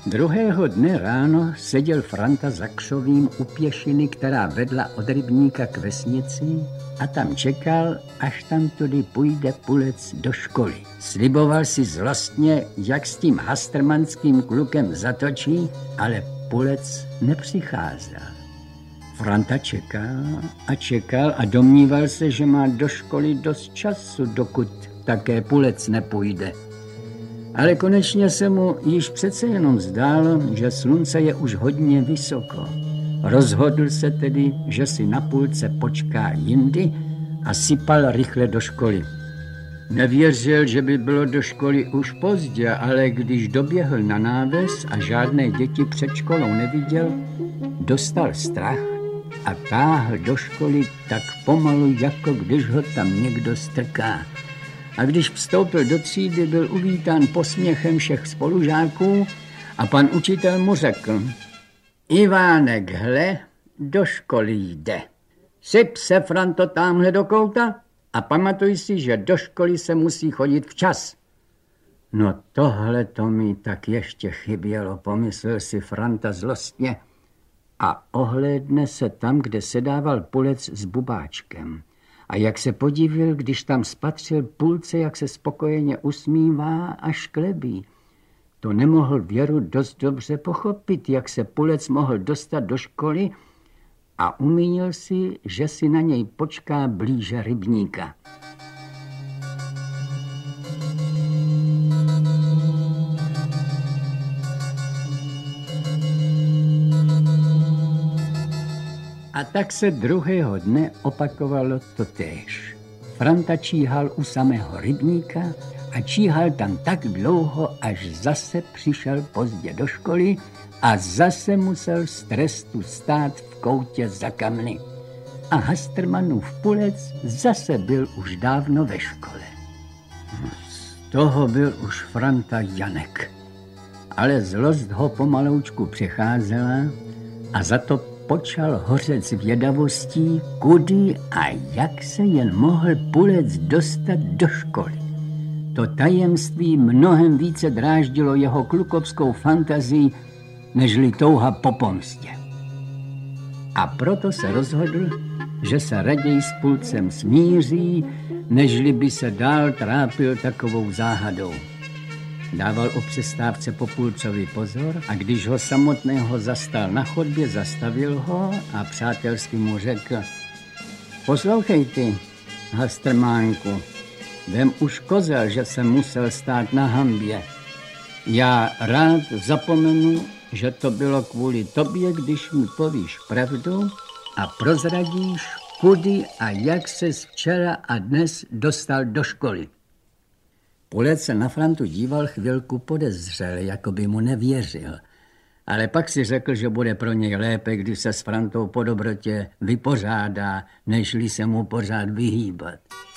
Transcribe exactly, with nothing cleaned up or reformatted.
Druhého dne ráno seděl Franta za křovím u pěšiny, která vedla od rybníka k vesnici, a tam čekal, až tam tudy půjde Pulec do školy. Sliboval si zlostně, jak s tím hastrmanským klukem zatočí, ale Pulec nepřicházel. Franta čekal a čekal a domníval se, že má do školy dost času, dokud také Pulec nepůjde. Ale konečně se mu již přece jenom zdálo, že slunce je už hodně vysoko. Rozhodl se tedy, že si na půlce počká jindy a sypal rychle do školy. Nevěřil, že by bylo do školy už pozdě, ale když doběhl na náves a žádné děti před školou neviděl, dostal strach a táhl do školy tak pomalu, jako když ho tam někdo strká. A když vstoupil do třídy, byl uvítán posměchem všech spolužáků a pan učitel mu řekl: Ivánek, hle, do školy jde. Syp se, Franto, támhle do kouta a pamatuj si, že do školy se musí chodit včas. No tohle to mi tak ještě chybělo, pomyslel si Franta zlostně a ohlédne se tam, kde sedával Pulec s Bubáčkem. A jak se podivil, když tam spatřil Pulce, jak se spokojeně usmívá a šklebí. To nemohl Věru dost dobře pochopit, jak se Pulec mohl dostat do školy, a umínil si, že si na něj počká blíže rybníka. A tak se druhého dne opakovalo totéž. Franta číhal u samého rybníka a číhal tam tak dlouho, až zase přišel pozdě do školy a zase musel z trestu stát v koutě za kamny. A Hastrmanův Pulec zase byl už dávno ve škole. Z toho byl už Franta Janek. Ale zlost ho pomaloučku přecházela a za to počal hořet zvědavostí, kudy a jak se jen mohl Pulec dostat do školy. To tajemství mnohem více dráždilo jeho klukovskou fantazii, nežli touha po pomstě. A proto se rozhodl, že se raději s Pulcem smíří, nežli by se dál trápil takovou záhadou. Dával o přestávce po Pulcovi pozor a když ho samotného zastal na chodbě, zastavil ho a přátelsky mu řekl: Poslouchej ty, Hastrmánku, vem už kozel, že jsem musel stát na hanbě. Já rád zapomenu, že to bylo kvůli tobě, když mi povíš pravdu a prozradíš, kudy a jak ses včera a dnes dostal do školy. Pulec se na Frantu díval chvilku podezřele, jako by mu nevěřil. Ale pak si řekl, že bude pro něj lépe, když se s Frantou po dobrotě vypořádá, nežli se mu pořád vyhýbat.